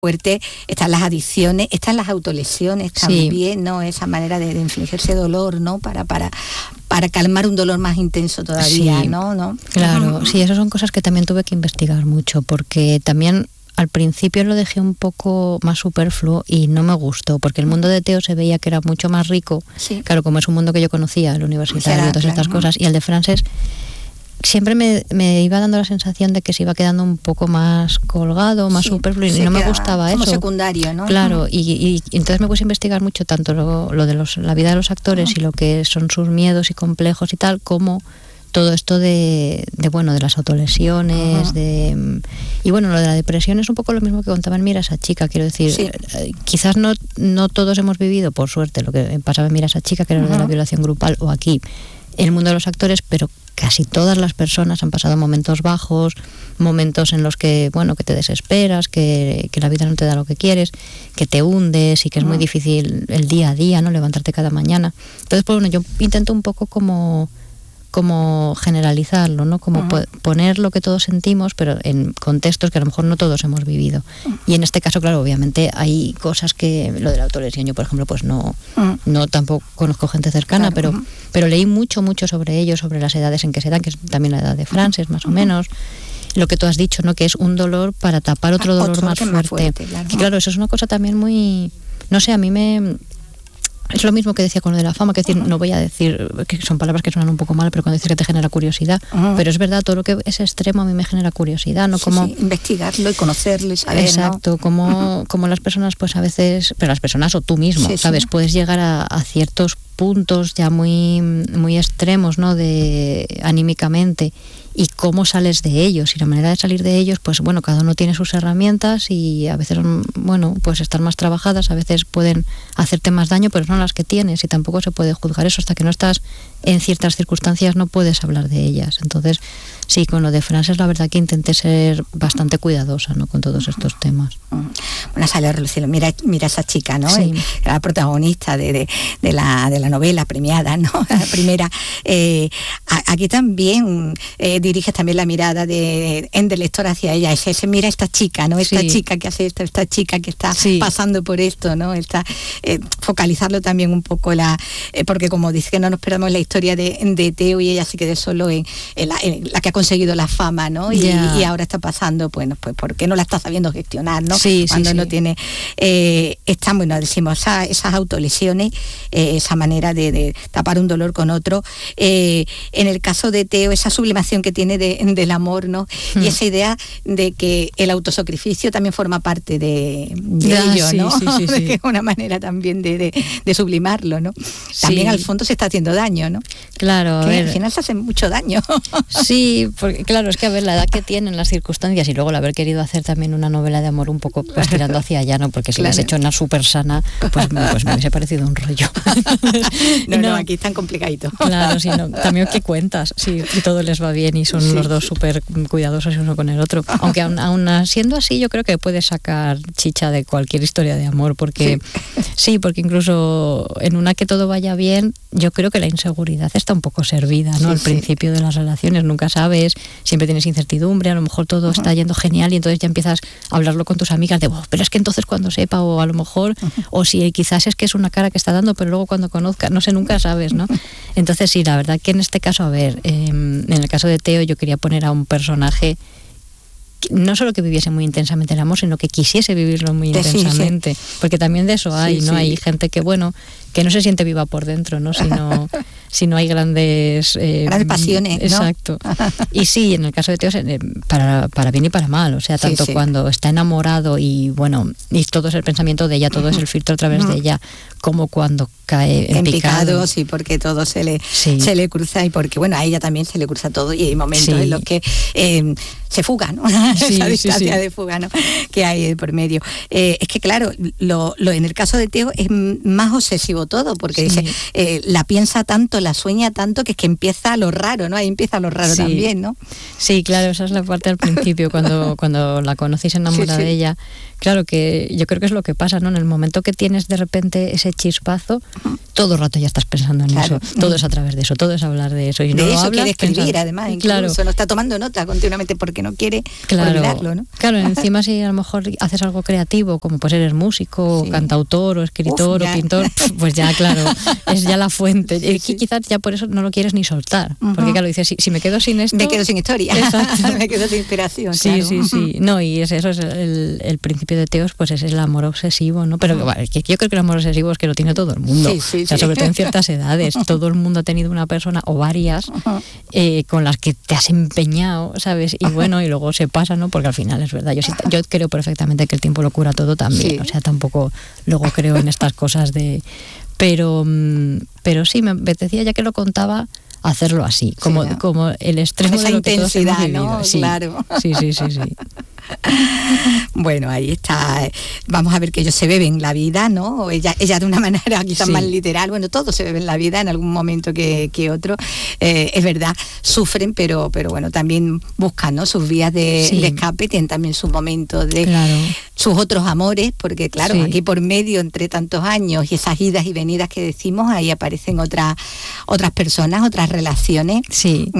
fuerte, están las adicciones, están las autolesiones también, ¿no? Esa manera de infligirse dolor, ¿no? Para calmar un dolor más intenso todavía, sí, ¿no? Claro, sí, esas son cosas que también tuve que investigar mucho, porque también al principio lo dejé un poco más superfluo y no me gustó, porque el mundo de Theo se veía que era mucho más rico, claro, como es un mundo que yo conocía, el universitario y todas estas cosas, y el de Frances siempre me iba dando la sensación de que se iba quedando un poco más colgado, más superfluo, y no me gustaba como eso. Secundario, ¿no? Claro, y entonces me puse a investigar mucho tanto lo de la vida de los actores y lo que son sus miedos y complejos y tal, como todo esto de las autolesiones, y bueno, lo de la depresión es un poco lo mismo que contaba en Mira esa chica, quiero decir, quizás no todos hemos vivido, por suerte, lo que pasaba en Mira esa chica, que era lo de la violación grupal, o aquí, el mundo de los actores, pero casi todas las personas han pasado momentos bajos, momentos en los que, bueno, que te desesperas, que la vida no te da lo que quieres, que te hundes y que es muy difícil el día a día, ¿no? Levantarte cada mañana. Entonces, pues bueno, yo intento un poco como generalizarlo, ¿no? Como poner lo que todos sentimos, pero en contextos que a lo mejor no todos hemos vivido. Y en este caso, claro, obviamente hay cosas que, lo de la autolesión, yo por ejemplo, pues no tampoco conozco gente cercana, pero leí mucho sobre ello, sobre las edades en que se dan, que es también la edad de Frances, más o menos. Lo que tú has dicho, ¿no? Que es un dolor para tapar otro dolor más fuerte. Claro. Que claro, eso es una cosa también muy, no sé, a mí es lo mismo que decía con lo de la fama, que decir, no voy a decir, que son palabras que suenan un poco mal, pero cuando dices que te genera curiosidad, pero es verdad, todo lo que es extremo a mí me genera curiosidad, ¿no? Como investigarlo y conocerlo y saber, exacto, ¿no? Como las personas, pues a veces, pero las personas o tú mismo, ¿sabes? Puedes llegar a ciertos puntos ya muy, muy extremos, ¿no? Anímicamente, y cómo sales de ellos, y la manera de salir de ellos, pues bueno, cada uno tiene sus herramientas y a veces, bueno, pues están más trabajadas, a veces pueden hacerte más daño, pero son las que tienes, y tampoco se puede juzgar eso. Hasta que no estás en ciertas circunstancias no puedes hablar de ellas. Entonces, sí, con lo de Frances la verdad que intenté ser bastante cuidadosa, ¿no? Con todos estos temas. Bueno, sale a relucir, mira esa chica, ¿no? Sí. La protagonista de la novela premiada, ¿no? La primera. Aquí también diriges también la mirada del lector hacia ella. Mira esta chica, ¿no? Esta chica que hace esto, esta chica que está pasando por esto, ¿no? Focalizarlo también un poco, porque como dice que no nos perdamos la historia de Theo, y ella se quede solo en la que ha conseguido la fama, ¿no? Y ahora está pasando, bueno, pues porque no la está sabiendo gestionar, ¿no? Cuando no tiene están, bueno, decimos esas autolesiones, esa manera de tapar un dolor con otro. En el caso de Theo, esa sublimación que tiene del amor, ¿no? Y esa idea de que el autosacrificio también forma parte de ello, ¿no? De que es una manera también de sublimarlo, ¿no? También al fondo se está haciendo daño, ¿no? Claro, a ver. Al final se hace mucho daño. Sí, porque claro, es que a ver, la edad que tienen, las circunstancias, y luego el haber querido hacer también una novela de amor un poco pues tirando hacia allá, ¿no? Porque si la has hecho una súper sana, pues me hubiese parecido un rollo. No, aquí están complicaditos. Claro, sí, no, también qué cuentas, sí, y todo les va bien y son los dos súper cuidadosos uno con el otro. Aunque aún siendo así, yo creo que puedes sacar chicha de cualquier historia de amor, porque porque incluso en una que todo vaya bien, yo creo que la inseguridad está un poco servida, ¿no? Al principio de las relaciones nunca sabes, siempre tienes incertidumbre, a lo mejor todo está yendo genial y entonces ya empiezas a hablarlo con tus amigas de, pero es que entonces cuando sepa, o a lo mejor, o si quizás es que es una cara que está dando, pero luego cuando conozca, no sé, nunca sabes, ¿no? Entonces sí, la verdad que en este caso, a ver, en el caso de Theo yo quería poner a un personaje no solo que viviese muy intensamente el amor, sino que quisiese vivirlo muy intensamente, porque también de eso hay, ¿no? Hay gente que, bueno, que no se siente viva por dentro, ¿no? Si no hay grandes pasiones, ¿no? Exacto. Y sí, en el caso de Theo, para bien y para mal, o sea, tanto cuando está enamorado y bueno, y todo es el pensamiento de ella, todo es el filtro a través de ella, como cuando cae en picado. Sí, porque todo se le cruza, y porque bueno, a ella también se le cruza todo, y hay momentos en los que se fuga, ¿no? Esa distancia de fuga, ¿no? Que hay por medio. Es que claro, en el caso de Theo es más obsesivo todo, porque dice, la piensa tanto, la sueña tanto, que es que empieza lo raro, ¿no? Ahí empieza lo raro también, ¿no? Sí, claro, esa es la parte al principio, cuando la conocéis enamorada de ella, claro, que yo creo que es lo que pasa, ¿no? En el momento que tienes de repente ese chispazo, todo el rato ya estás pensando en eso, todo es a través de eso, todo es hablar de eso. Y no de lo eso hablas, quiere escribir, además, incluso, claro, no está tomando nota continuamente porque no quiere olvidarlo, ¿no? Claro, encima si a lo mejor haces algo creativo, como pues eres músico, cantautor, o escritor, o pintor, pues ya, claro, es ya la fuente. Y quizás ya por eso no lo quieres ni soltar, porque claro, dices, si me quedo sin esto... Me quedo sin historia, me quedo sin inspiración. Sí, claro. sí. No, y eso es el principio de Teos, pues es el amor obsesivo, ¿no? Pero yo creo que el amor obsesivo es que lo tiene todo el mundo. Sobre todo en ciertas edades. Todo el mundo ha tenido una persona o varias con las que te has empeñado, ¿sabes? Y bueno, y luego se pasa, ¿no? Porque al final es verdad. Yo creo perfectamente que el tiempo lo cura todo también. O sea, tampoco luego creo en estas cosas de... Pero sí, me apetecía, ya que lo contaba, hacerlo así, como el extremo esa de lo que todos hemos vivido. ¿no? Sí, claro. Sí. Bueno, ahí está. Vamos a ver que ellos se beben la vida, ¿no? Ella de una manera quizás más literal. Bueno, todos se beben la vida en algún momento que otro. Es verdad, sufren, pero bueno, también buscan, ¿no? Sus vías de escape, tienen también sus momentos de sus otros amores, porque claro, aquí por medio, entre tantos años y esas idas y venidas que decimos, ahí aparecen otras personas, otras relaciones. Sí.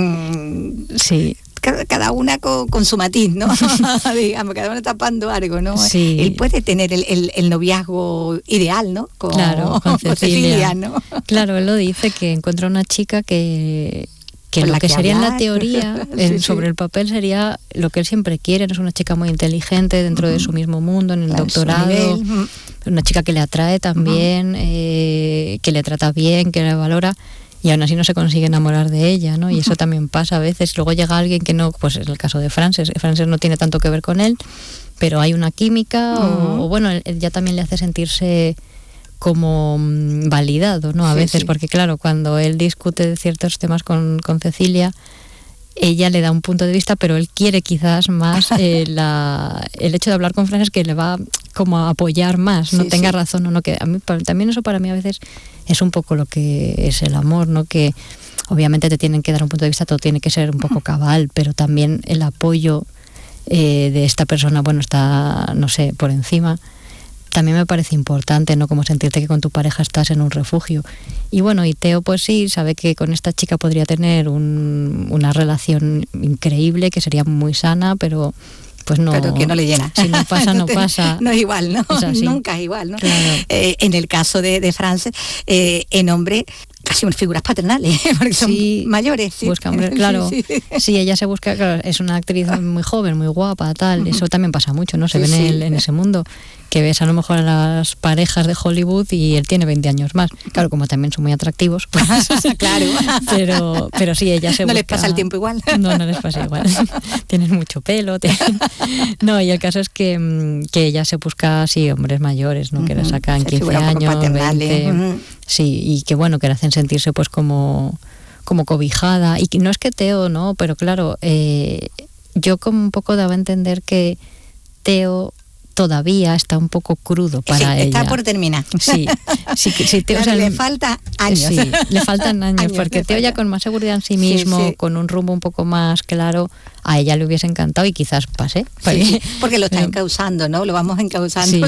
Cada una con su matiz, ¿no? Digamos, cada uno tapando algo, ¿no? Sí. Él puede tener el noviazgo ideal, ¿no? Con Cecilia, ¿no? Claro, él lo dice, que encuentra una chica que lo que sería en la teoría, sobre el papel, sería lo que él siempre quiere. Es una chica muy inteligente dentro de su mismo mundo, en el doctorado, una chica que le atrae también, que le trata bien, que le valora. Y aún así no se consigue enamorar de ella, ¿no? Y eso también pasa a veces. Luego llega alguien que no, pues es el caso de Frances. Frances no tiene tanto que ver con él, pero hay una química, o bueno, él ya también le hace sentirse como validado, ¿no? A veces, porque claro, cuando él discute de ciertos temas con Cecilia, ella le da un punto de vista, pero él quiere quizás más el hecho de hablar con Frances, que le va como a apoyar más, no tenga razón o no, que a mí también eso para mí a veces es un poco lo que es el amor, ¿no? Que obviamente te tienen que dar un punto de vista, todo tiene que ser un poco cabal, pero también el apoyo de esta persona, bueno, está, no sé, por encima. También me parece importante, ¿no? Como sentirte que con tu pareja estás en un refugio. Y bueno, y Teo pues sí, sabe que con esta chica podría tener una relación increíble, que sería muy sana, pero pues no. Pero que no le llena. Si no pasa, no pasa. No es igual, ¿no? Nunca es igual, ¿no? Claro. En el caso de Frances, en hombre, casi unas figuras paternales, porque son mayores. Busca, hombre, claro. Sí, ella se busca, claro, es una actriz muy joven, muy guapa, tal. Eso también pasa mucho, ¿no? Se ve en ese mundo, que ves a lo mejor a las parejas de Hollywood y él tiene 20 años más. Claro, como también son muy atractivos, pues, claro. Pero sí, ella se busca... ¿No les pasa el tiempo igual? No les pasa igual. Tienen mucho pelo. No, y el caso es que ella se busca, hombres mayores, ¿no? Que le sacan 15 años, 20... Sí, y que bueno, que le hacen sentirse pues como cobijada. Y no es que Teo, ¿no? Pero claro, yo como un poco daba a entender que Teo todavía está un poco crudo para ella. Está por terminar. Sí, Teo, claro, le falta años. Sí, le faltan años, porque Teo ya con más seguridad en sí mismo, con un rumbo un poco más claro, a ella le hubiese encantado y quizás pase. Porque lo está encauzando, ¿no? Lo vamos encauzando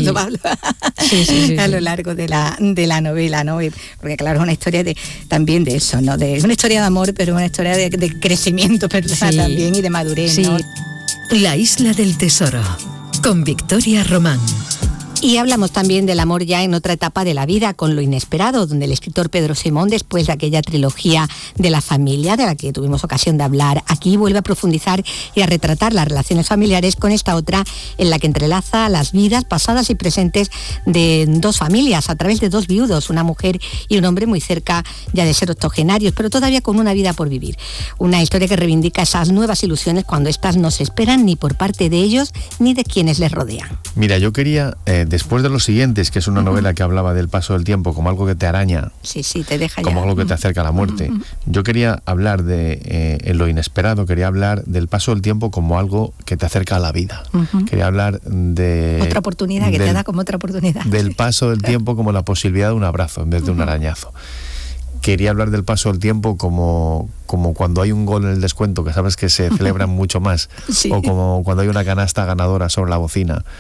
a lo largo de la novela, ¿no? Porque claro, es una historia también de eso, ¿no? Es una historia de amor, pero una historia de crecimiento personal también y de madurez, ¿no? La isla del tesoro, con Victoria Román. Y hablamos también del amor ya en otra etapa de la vida, con Lo inesperado, donde el escritor Pedro Simón, después de aquella trilogía de la familia, de la que tuvimos ocasión de hablar aquí, vuelve a profundizar y a retratar las relaciones familiares con esta otra, en la que entrelaza las vidas pasadas y presentes de dos familias, a través de dos viudos, una mujer y un hombre muy cerca ya de ser octogenarios, pero todavía con una vida por vivir. Una historia que reivindica esas nuevas ilusiones cuando éstas no se esperan ni por parte de ellos ni de quienes les rodean. Mira, yo quería... después de Los siguientes, que es una novela que hablaba del paso del tiempo como algo que te araña, te deja como algo que te acerca a la muerte, yo quería hablar de en Lo inesperado, quería hablar del paso del tiempo como algo que te acerca a la vida. Quería hablar de... Otra oportunidad, que te da como otra oportunidad. Del paso del tiempo como la posibilidad de un abrazo en vez de un arañazo. Quería hablar del paso del tiempo como cuando hay un gol en el descuento, que sabes que se celebran mucho más, o como cuando hay una canasta ganadora sobre la bocina,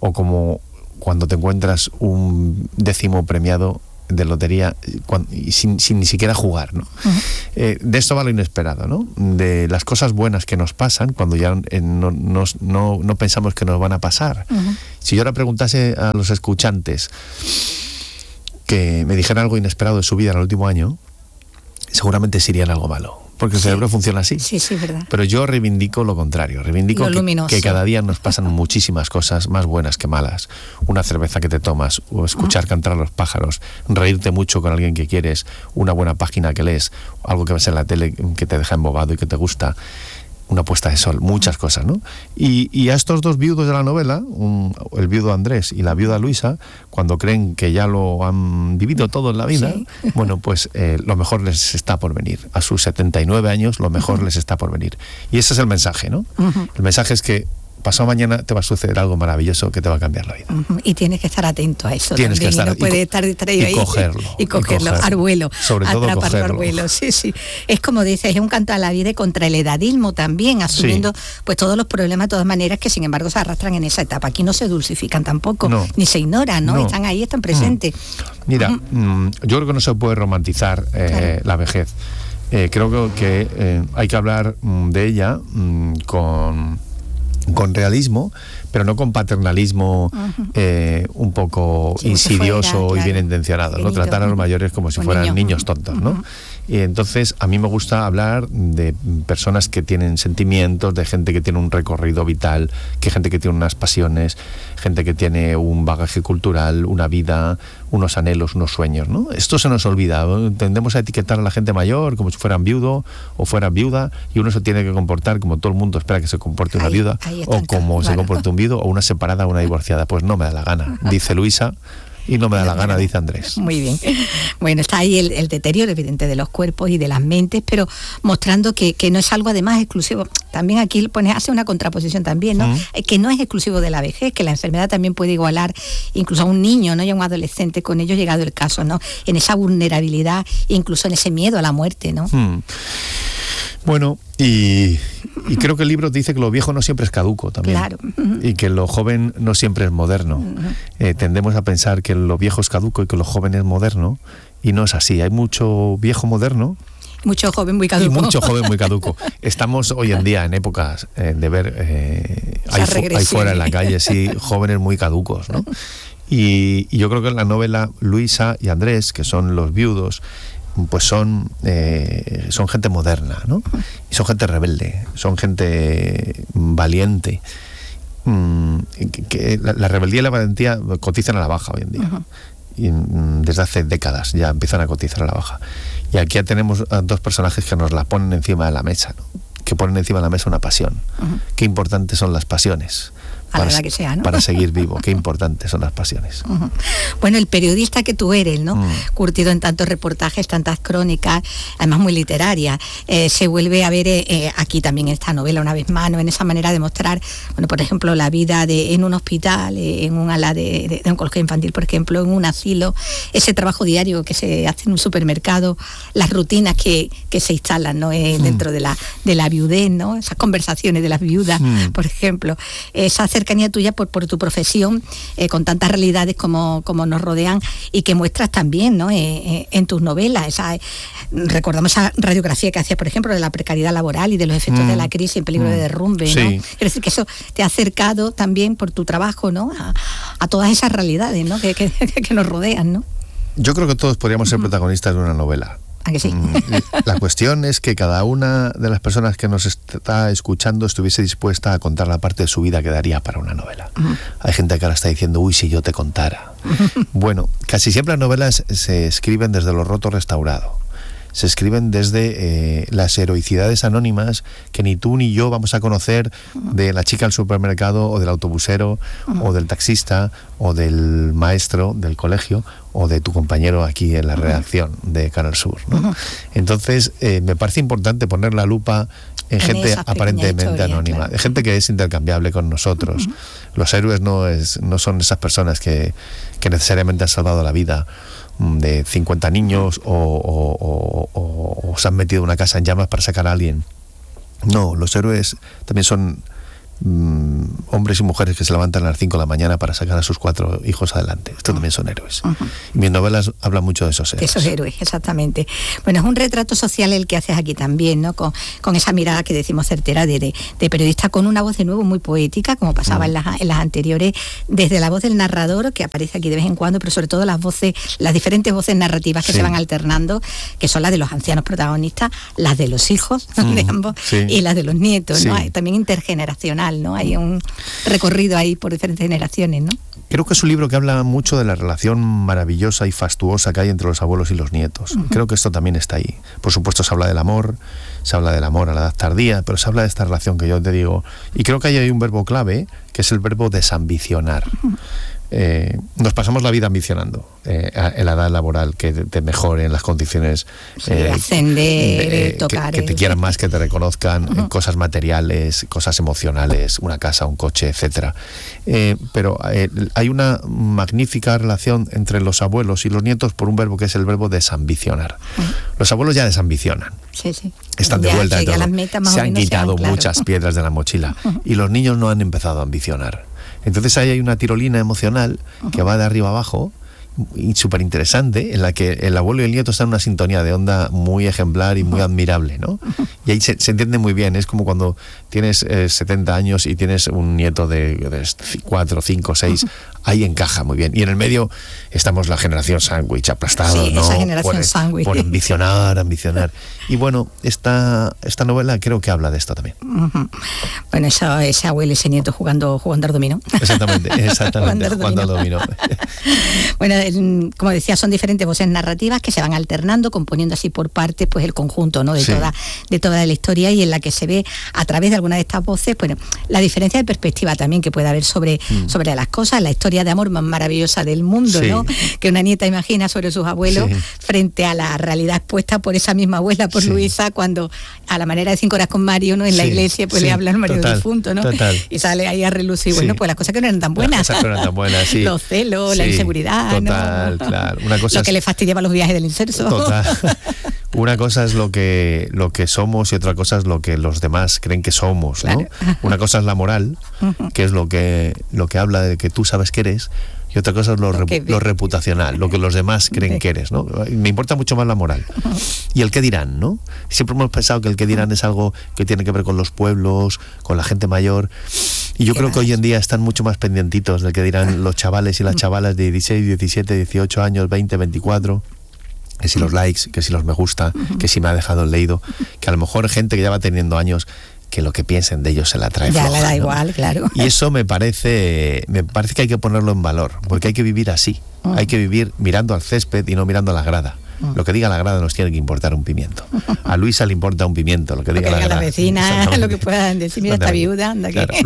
o como cuando te encuentras un 10º premiado de lotería sin ni siquiera jugar, ¿no? De esto va lo inesperado, ¿no? De las cosas buenas que nos pasan cuando ya no pensamos que nos van a pasar. Si yo ahora preguntase a los escuchantes que me dijeran algo inesperado de su vida en el último año, seguramente serían algo malo, porque el cerebro funciona así. Sí, verdad. Pero yo reivindico lo contrario, reivindico que cada día nos pasan muchísimas cosas, más buenas que malas. Una cerveza que te tomas, o escuchar cantar a los pájaros, reírte mucho con alguien que quieres, una buena página que lees, algo que ves en la tele que te deja embobado y que te gusta, una puesta de sol, muchas cosas, ¿no? Y a estos dos viudos de la novela, el viudo Andrés y la viuda Luisa, cuando creen que ya lo han vivido todo en la vida, bueno, pues lo mejor les está por venir. A sus 79 años, lo mejor les está por venir. Y ese es el mensaje, ¿no? El mensaje es que pasado mañana te va a suceder algo maravilloso que te va a cambiar la vida. Y tienes que estar atento a eso. Tienes también, que estar, y no puedes estar distraído ahí. Y cogerlo. Al vuelo. Sobre todo cogerlo. Al vuelo, sí. Es como dices, es un canto a la vida y contra el edadismo también, asumiendo pues todos los problemas de todas maneras que sin embargo se arrastran en esa etapa. Aquí no se dulcifican tampoco, ni se ignoran, ¿no? Están ahí, están presentes. Mira, yo creo que no se puede romantizar la vejez. Creo que hay que hablar de ella con realismo, pero no con paternalismo un poco insidioso y bien intencionado, ¿no? Tratar a los mayores como si fueran niños tontos, ¿no? Y entonces a mí me gusta hablar de personas que tienen sentimientos, de gente que tiene un recorrido vital, que gente que tiene unas pasiones, gente que tiene un bagaje cultural, una vida, unos anhelos, unos sueños, ¿no? Esto se nos olvida. Tendemos a etiquetar a la gente mayor como si fueran viudo o fueran viuda, y uno se tiene que comportar como todo el mundo espera que se comporte una viuda, o como se comporte un viudo, o una separada o una divorciada. Pues no me da la gana, dice Luisa. Y no me da la gana, dice Andrés. Muy bien. Bueno, está ahí el deterioro evidente de los cuerpos y de las mentes, pero mostrando que no es algo además exclusivo. También aquí hace una contraposición también, ¿no? Que no es exclusivo de la vejez, que la enfermedad también puede igualar incluso a un niño, ¿no? Y a un adolescente, con ello llegado el caso, ¿no? En esa vulnerabilidad, incluso en ese miedo a la muerte, ¿no? Bueno, y creo que el libro dice que lo viejo no siempre es caduco también. Claro. Y que lo joven no siempre es moderno. Tendemos a pensar que lo viejo es caduco y que lo joven es moderno, y no es así. Hay mucho viejo moderno. Mucho joven muy caduco. Y mucho joven muy caduco. Estamos hoy en día en épocas de ver ahí fuera en la calle, jóvenes muy caducos, ¿no? Y yo creo que en la novela Luisa y Andrés, que son los viudos, pues son gente moderna, ¿no? Y son gente rebelde, son gente valiente. Que la rebeldía y la valentía cotizan a la baja hoy en día. Y desde hace décadas ya empiezan a cotizar a la baja. Y aquí ya tenemos a dos personajes que nos la ponen encima de la mesa, ¿no? Que ponen encima de la mesa una pasión. Qué importantes son las pasiones. A la edad que sea, ¿no? Para seguir vivo, qué importantes son las pasiones. Bueno, el periodista que tú eres, ¿no? Curtido en tantos reportajes, tantas crónicas, además muy literarias, se vuelve a ver aquí también en esta novela una vez más, ¿no? En esa manera de mostrar, bueno, por ejemplo, la vida en un hospital, en un ala de oncología infantil, por ejemplo, en un asilo, ese trabajo diario que se hace en un supermercado, las rutinas que se instalan, ¿no? Dentro de la viudez, ¿no? Esas conversaciones de las viudas, por ejemplo, esa cercanía tuya por tu profesión, con tantas realidades como nos rodean, y que muestras también, ¿no? En tus novelas. Recordamos esa radiografía que hacías, por ejemplo, de la precariedad laboral y de los efectos de la crisis en peligro de derrumbe, ¿no? Es decir, que eso te ha acercado también por tu trabajo, ¿no? A todas esas realidades, ¿no? que nos rodean, ¿no? Yo creo que todos podríamos ser protagonistas de una novela. ¿A que sí? La cuestión es que cada una de las personas que nos está escuchando estuviese dispuesta a contar la parte de su vida que daría para una novela. Hay gente que ahora está diciendo, uy, si yo te contara. Bueno, casi siempre las novelas se escriben desde lo roto restaurado. Se escriben desde las heroicidades anónimas que ni tú ni yo vamos a conocer, de la chica del supermercado, o del autobusero, o del taxista, o del maestro del colegio, o de tu compañero aquí en la redacción de Canal Sur, ¿no? Entonces, me parece importante poner la lupa en gente aparentemente historia, anónima, claro. Gente que es intercambiable con nosotros. Los héroes no son esas personas que necesariamente han salvado la vida de 50 niños o se han metido en una casa en llamas para sacar a alguien. No, los héroes también son hombres y mujeres que se levantan a las 5 de la mañana para sacar a sus 4 hijos adelante. Estos también son héroes. Y mis novelas hablan mucho de esos héroes. De esos héroes, exactamente. Bueno, es un retrato social el que haces aquí también, ¿no? Con esa mirada que decimos certera de periodista, con una voz de nuevo muy poética, como pasaba en las anteriores, desde la voz del narrador, que aparece aquí de vez en cuando, pero sobre todo las diferentes voces narrativas que se van alternando, que son las de los ancianos protagonistas, las de los hijos de ambos y las de los nietos, ¿no? También intergeneracional, ¿no? Hay un recorrido ahí por diferentes generaciones, ¿no? Creo que es un libro que habla mucho de la relación maravillosa y fastuosa que hay entre los abuelos y los nietos. Creo que esto también está ahí. Por supuesto se habla del amor, se habla del amor a la edad tardía, pero se habla de esta relación que yo te digo. Y creo que ahí hay un verbo clave, que es el verbo desambicionar. Nos pasamos la vida ambicionando en la edad laboral, que te mejoren las condiciones, ascender, tocar, que te quieran más, que te reconozcan, cosas materiales, cosas emocionales, una casa, un coche, etcétera. Pero hay una magnífica relación entre los abuelos y los nietos por un verbo que es el verbo desambicionar. Los abuelos ya desambicionan. Están de vuelta de todo. Se han quitado muchas piedras de la mochila y los niños no han empezado a ambicionar. Entonces ahí hay una tirolina emocional que va de arriba abajo, y súper interesante, en la que el abuelo y el nieto están en una sintonía de onda muy ejemplar y muy admirable, ¿no? Y ahí se entiende muy bien. Es como cuando tienes 70 años y tienes un nieto de 4, 5, 6, ahí encaja muy bien. Y en el medio estamos la generación sándwich, aplastados, ¿no? Esa generación sándwich. Por ambicionar. Y bueno, esta novela creo que habla de esto también. Bueno, ese abuelo y ese nieto jugando al dominó. Exactamente, jugando al dominó. Bueno, como decía, son diferentes voces narrativas que se van alternando, componiendo así por partes pues el conjunto, ¿no? de toda la historia, y en la que se ve a través de alguna de estas voces, bueno, la diferencia de perspectiva también que puede haber sobre las cosas, la historia de amor más maravillosa del mundo, ¿no? Que una nieta imagina sobre sus abuelos frente a la realidad expuesta por esa misma abuela, por Luisa, cuando a la manera de 5 horas con Mario, ¿no? En la iglesia pues le habla al marido difunto, ¿no? Y sale ahí a relucir, bueno, pues las cosas que no eran tan buenas. Los celos, la inseguridad, total, ¿no? Claro. Una cosa lo que le fastidiaba los viajes del inserso. Total. Una cosa es lo que somos y otra cosa es lo que los demás creen que somos, ¿no? Una cosa es la moral, que es lo que habla de que tú sabes que eres, y otra cosa es lo reputacional, lo que los demás creen que eres, ¿no? Me importa mucho más la moral. Y el qué dirán, ¿no? Siempre hemos pensado que el qué dirán es algo que tiene que ver con los pueblos, con la gente mayor, y yo creo que hoy en día están mucho más pendientitos del que dirán los chavales y las chavalas de 16, 17, 18 años, 20, 24... que si los likes, que si los me gusta, que si me ha dejado el leído, que a lo mejor gente que ya va teniendo años, que lo que piensen de ellos se la trae floja, le da ¿no? igual, claro. Y eso me parece que hay que ponerlo en valor, porque hay que vivir así, hay que vivir mirando al césped y no mirando a la grada. Lo que diga la grada nos tiene que importar un pimiento. A Luisa le importa un pimiento, lo que diga la grada. La vecina, lo que puedan decir, mira, esta viuda, anda aquí. Claro.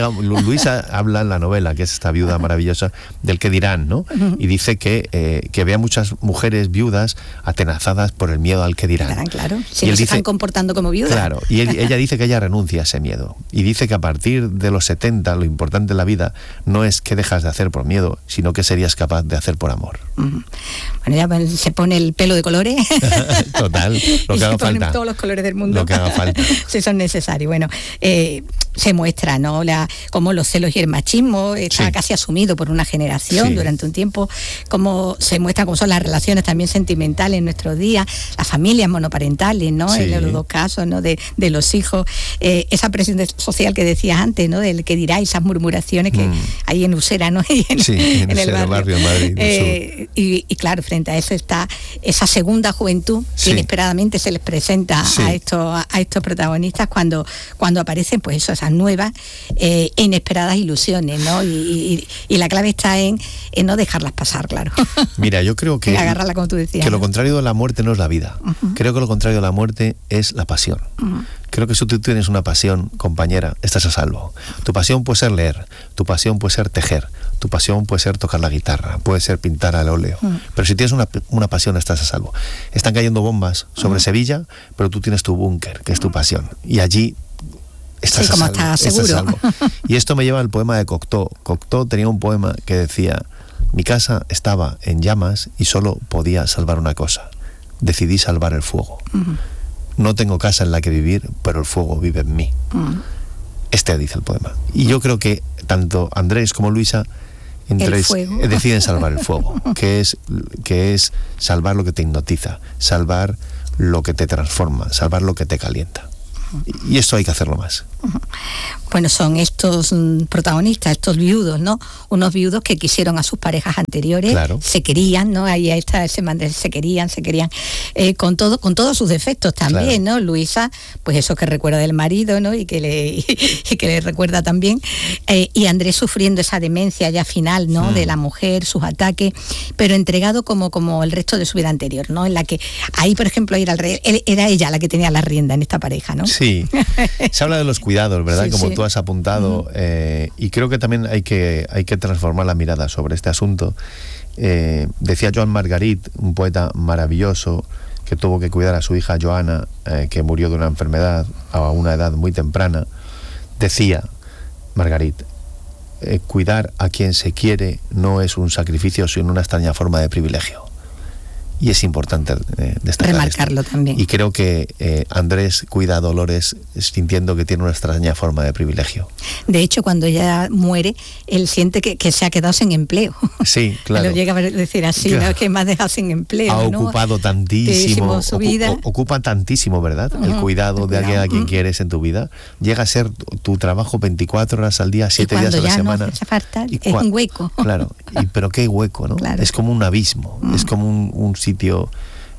Luisa habla en la novela, que es esta viuda maravillosa, del que dirán, ¿no? Y dice que ve a muchas mujeres viudas atenazadas por el miedo al que dirán. Claro, si no se están comportando como viudas. Claro, y ella dice que ella renuncia a ese miedo. Y dice que a partir de los 70, lo importante en la vida no es qué dejas de hacer por miedo, sino qué serías capaz de hacer por amor. Bueno, ya se pone el pelo de colores. Total, lo que haga falta. Todos los colores del mundo. Lo que haga falta. Si son necesarios. Bueno, se muestra, ¿no? Cómo los celos y el machismo está casi asumido por una generación durante un tiempo, cómo se muestra cómo son las relaciones también sentimentales en nuestros días, las familias monoparentales, ¿no? En los dos casos, ¿no? De los hijos, esa presión social que decías antes, ¿no? Del que dirá, esas murmuraciones que hay en Usera, ¿no? en el barrio Madrid. Y claro, frente a eso está esa segunda juventud que inesperadamente se les presenta a estos protagonistas cuando aparecen, pues eso, esas nuevas e inesperadas ilusiones, ¿no? Y la clave está en no dejarlas pasar, claro. Mira, yo creo que agarrarla, como tú decías, que ¿no? Lo contrario de la muerte no es la vida. Creo que lo contrario de la muerte es la pasión. Creo que si tú tienes una pasión, compañera, estás a salvo. Tu pasión puede ser leer, tu pasión puede ser tejer, tu pasión puede ser tocar la guitarra, puede ser pintar al óleo. Pero si tienes una pasión, estás a salvo. Están cayendo bombas sobre Sevilla, pero tú tienes tu búnker, que es tu pasión. Y allí estás a salvo. Estás seguro. Y esto me lleva al poema de Cocteau. Cocteau tenía un poema que decía: mi casa estaba en llamas y solo podía salvar una cosa. Decidí salvar el fuego. No tengo casa en la que vivir, pero el fuego vive en mí. Este dice el poema. Y yo creo que tanto Andrés como Luisa deciden salvar el fuego, que es salvar lo que te hipnotiza, salvar lo que te transforma, salvar lo que te calienta. Y esto hay que hacerlo más. Bueno, son estos protagonistas, estos viudos, ¿no? Unos viudos que quisieron a sus parejas anteriores, claro. Se querían, ¿no? Ahí está ese mandel, se querían, con todos sus defectos también, claro. ¿No? Luisa, pues eso que recuerda del marido, ¿no? Y que le recuerda también. Y Andrés sufriendo esa demencia ya final, ¿no? De la mujer, sus ataques, pero entregado como el resto de su vida anterior, ¿no? En la que ahí, por ejemplo, era ella la que tenía la rienda en esta pareja, ¿no? Sí. Se habla de los cuidados, ¿verdad? Sí, como tú has apuntado, y creo que también hay que transformar la mirada sobre este asunto. Decía Joan Margarit, un poeta maravilloso que tuvo que cuidar a su hija Joana, que murió de una enfermedad a una edad muy temprana. Decía Margarit, cuidar a quien se quiere no es un sacrificio, sino una extraña forma de privilegio. Y es importante destacar remarcarlo esto. También. Y creo que Andrés cuida a Dolores sintiendo que tiene una extraña forma de privilegio. De hecho, cuando ella muere, él siente que se ha quedado sin empleo. Sí, claro. Lo llega a decir así, claro. ¿No? Que me ha dejado sin empleo. Ha ¿no? ocupado tantísimo su vida. Ocupa tantísimo, ¿verdad? El cuidado de alguien a quien quieres en tu vida. Llega a ser tu trabajo 24 horas al día, 7 días a la semana. No hace falta, es un hueco. Claro, pero qué hueco, ¿no? Claro. Es como un abismo, es como un sitio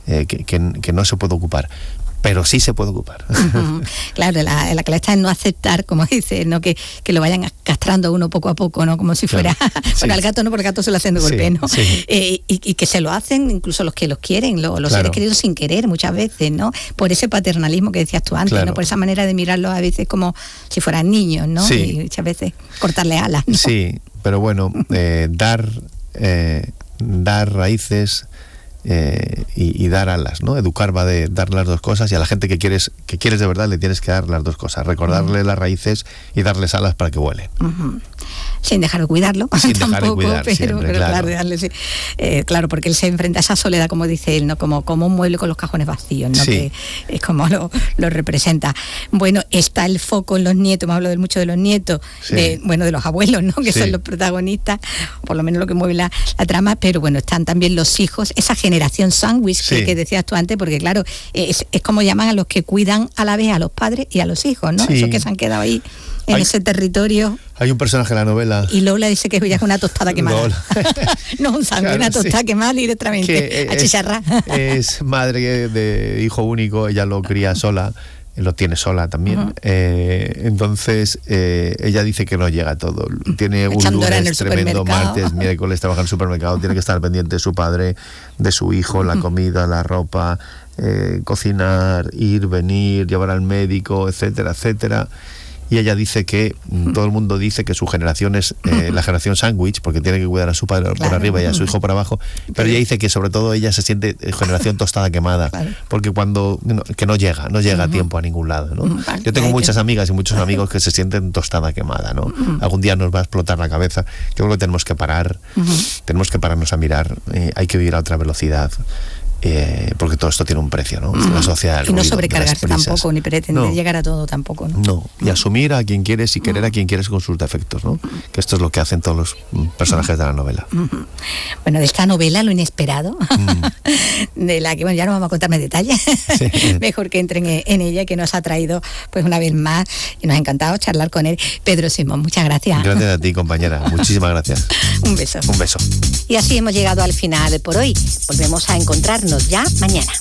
que no se puede ocupar, pero sí se puede ocupar. Claro, la clave está en no aceptar, como dice, ¿no? Que lo vayan castrando a uno poco a poco, ¿no? Como si fuera, claro. Bueno, al gato no, porque el gato se lo hacen de golpe, ¿no? Sí. Y que se lo hacen incluso los que los quieren, los claro. Seres queridos sin querer muchas veces, ¿no? Por ese paternalismo que decías tú antes, claro. ¿No? Por esa manera de mirarlos a veces como si fueran niños, ¿no? Sí. Y muchas veces cortarle alas, ¿no? Sí, pero bueno, dar raíces y dar alas, ¿no? Educar va de dar las dos cosas, y a la gente que quieres de verdad le tienes que dar las dos cosas, recordarle las raíces y darles alas para que vuelen. Sin dejar de cuidarlo, sin tampoco, dejar de cuidar, pero siempre, claro, darle, sí. Claro, porque él se enfrenta a esa soledad, como dice él, ¿no? Como un mueble con los cajones vacíos, ¿no? Sí. Que es como lo representa. Bueno, está el foco en los nietos, me hablo mucho de los nietos, sí. De los abuelos, ¿no? Que sí. Son los protagonistas, por lo menos lo que mueve la trama, pero bueno, están también los hijos, esa generación sándwich sí. que decías tú antes, porque claro, es como llaman a los que cuidan a la vez a los padres y a los hijos, ¿no? Sí. Esos que se han quedado ahí en ese territorio. Hay un personaje en la novela. Y Lola dice que ella es una tostada quemada. No un sándwich, claro, una tostada quemada directamente, a chicharrar. Es madre de hijo único, ella lo cría sola, lo tiene sola también. Entonces, ella dice que no llega a todo. Tiene un lunes tremendo, martes, miércoles, trabaja en el supermercado, tiene que estar pendiente de su padre, de su hijo, la comida, la ropa, cocinar, ir, venir, llevar al médico, etcétera, etcétera. Y ella dice que todo el mundo dice que su generación es la generación sándwich, porque tiene que cuidar a su padre por arriba y a su hijo por abajo, pero ella dice que sobre todo ella se siente generación tostada quemada, porque cuando que no llega a tiempo a ningún lado, ¿no? Yo tengo muchas amigas y muchos amigos que se sienten tostada quemada, ¿no? Algún día nos va a explotar la cabeza. Yo creo que tenemos que parar, tenemos que pararnos a mirar, hay que vivir a otra velocidad. Porque todo esto tiene un precio, ¿no? La sociedad, y no sobrecargarse tampoco, ni pretender llegar a todo tampoco, ¿no? No, y asumir a quien quieres y querer a quien quieres con sus defectos, ¿no? Que esto es lo que hacen todos los personajes de la novela. Bueno, de esta novela, lo inesperado, de la que, bueno, ya no vamos a contarme detalles, sí. Mejor que entren en ella, que nos ha traído, pues una vez más, y nos ha encantado charlar con él. Pedro Simón, muchas gracias. Gracias a ti, compañera, muchísimas gracias. Un beso. Un beso. Y así hemos llegado al final por hoy. Volvemos a encontrarnos ya mañana.